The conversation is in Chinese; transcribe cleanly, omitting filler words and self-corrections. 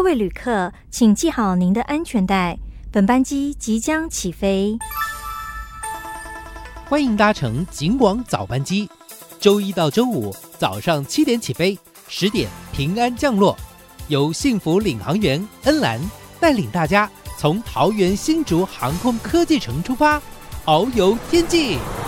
位旅客，请系好您的安全带，本班机即将起飞。 欢迎搭乘警广早班机，周一到周五早上7点起飞，10点平安降落。由幸福领航员恩兰带领大家从桃园新竹航空科技城出发，遨游天际。